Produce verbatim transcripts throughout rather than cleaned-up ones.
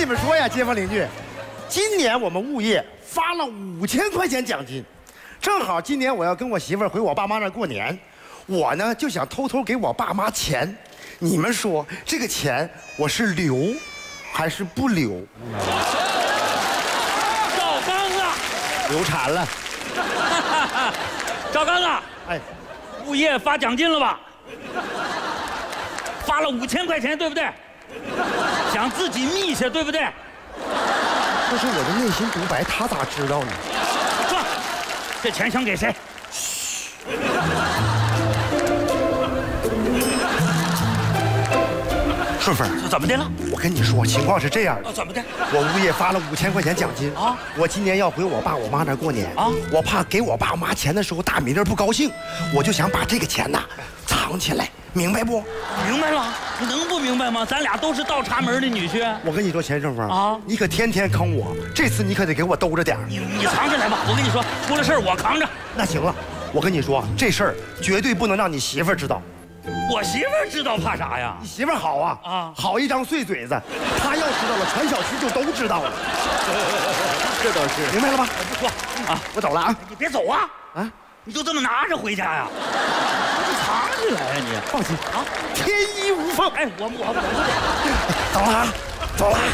你们说呀，街坊邻居，今年我们物业发了五千块钱奖金，正好今年我要跟我媳妇儿回我爸妈那儿过年，我呢就想偷偷给我爸妈钱。你们说这个钱我是留还是不留？ 赵刚啊， 流产了。 赵刚啊， 哎， 物业发奖金了吧？发了五千块钱，对不对？想自己密下，对不对？ 这是我的内心独白，他咋知道呢？ 说，这钱想给谁？ 顺风， 怎么的了？ 我跟你说，情况是这样的。 啊，怎么的？ 我物业发了五千块钱奖金啊！ 我今年要回我爸我妈那儿过年啊！ 我怕给我爸我妈钱的时候大米粒不高兴，我就想把这个钱呐藏起来，明白不？ 明白了，你能不明白吗？咱俩都是倒插门的女婿。 我跟你说，钱顺风啊， 你可天天坑我，这次你可得给我兜着点儿。 你你藏起来吧，我跟你说，出了事儿我扛着。 那行了，我跟你说，这事儿绝对不能让你媳妇儿知道。 我媳妇儿知道怕啥呀？ 你媳妇儿好啊， 啊， 好一张碎嘴子，她要知道了，全小区就都知道了。这倒是，明白了吧？ 不说啊， 我走了啊！ 你别走啊！ 啊， 你就这么拿着回家呀？你藏起来呀你！ 放心啊， 天衣无缝。 哎，我我我不得。 走了啊，走了。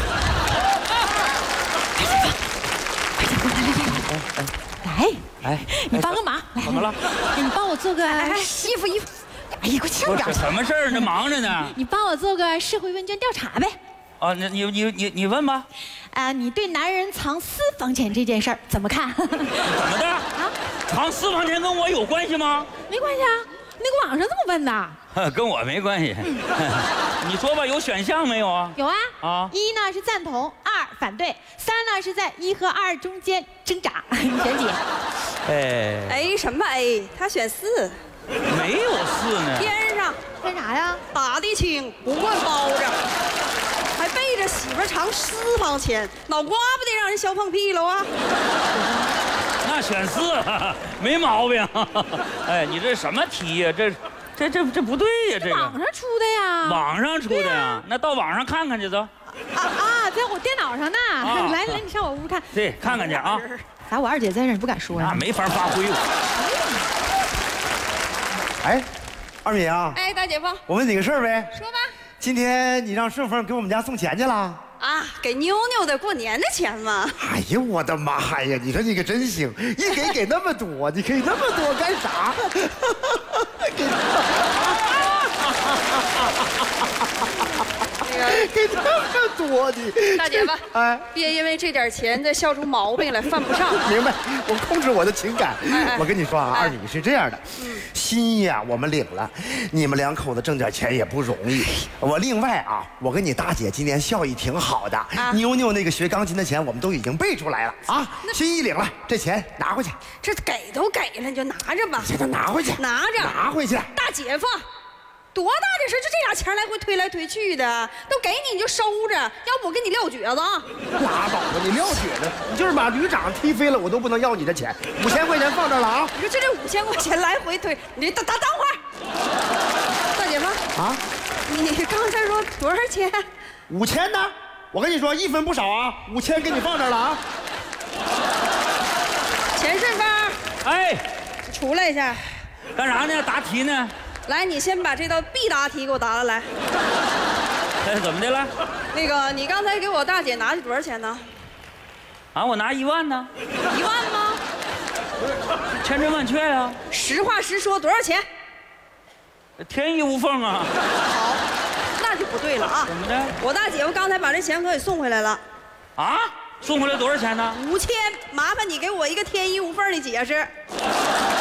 来， 哎， 你帮个忙，来， 怎么了？ 你帮我做个衣服衣服。哎呀，给我呛着不是。什么事儿呢？忙着呢。 你帮我做个社会问卷调查呗。 哦，你你你你你问吧。 啊，你对男人藏私房钱这件事儿怎么看？ 怎么的？啊？藏私房钱跟我有关系吗？ 没关系啊，那个网上这么问的。 跟我没关系。你说吧，有选项没有啊？ 有啊。 啊。 一呢是赞同，二反对，三呢是在一和二中间挣扎。你选几？ 哎。 哎什么哎？他选四。 没有四呢。 天上干啥呀？ 打的轻，不惯包着，还背着媳妇儿藏私房钱，脑瓜不得让人削放屁了啊！ 那选四，没毛病。哎，你这什么题呀？这，这这这不对呀！这个网上出的呀。 网上出的呀？ 啊、 那到网上看看去走。 啊啊，在我电脑上呢。 啊、 来来，你上我屋看。 对，看看去啊。 咋我二姐在这儿，你不敢说呀？ 那没法发挥我。 哎，二米啊！ 哎，大姐夫， 我问你个事儿呗。 说吧。 今天你让顺风给我们家送钱去了？ 啊，给妞妞的过年的钱嘛。 哎呀，我的妈呀！你说你可真行，一给给那么多，你给那么多干啥？给给那么多你。 大姐夫， 哎， 别因为这点钱再笑出毛病来，犯不上。 明白，我控制我的情感。 哎哎我跟你说啊， 哎二米是这样的， 嗯心意啊我们领了，你们两口子挣点钱也不容易。我另外啊，我跟你大姐今年效益挺好的， 啊妞妞那个学钢琴的钱我们都已经备出来了啊，心意领了，这钱拿回去。 这给都给了，你就拿着吧。 这都拿回去， 拿着， 拿回去。 大姐夫。多大的事，就这俩钱来回推来推去的，都给你你就收着，要不我给你撂蹶子啊！ 拉倒吧，你撂蹶子，你就是把旅长踢飞了，我都不能要你的钱。五千块钱放这儿了啊！ 你说就这五千块钱来回推，你等等等会儿，大姐夫啊， 你刚才说多少钱？ 五千呢？我跟你说一分不少啊，五千给你放这儿了啊！ 钱顺风， 哎， 出来一下， 干啥呢？答题呢？ 来，你先把这道必答题给我答了来。 哎，怎么的了？ 那个，你刚才给我大姐拿去多少钱呢？ 啊，我拿一万呢。 一万吗？ 千真万确呀。 实话实说，多少钱？ 天衣无缝啊。 好，那就不对了啊。 怎么的？ 我大姐夫刚才把这钱可给送回来了。 啊？送回来多少钱呢？ 五千，麻烦你给我一个天衣无缝的解释。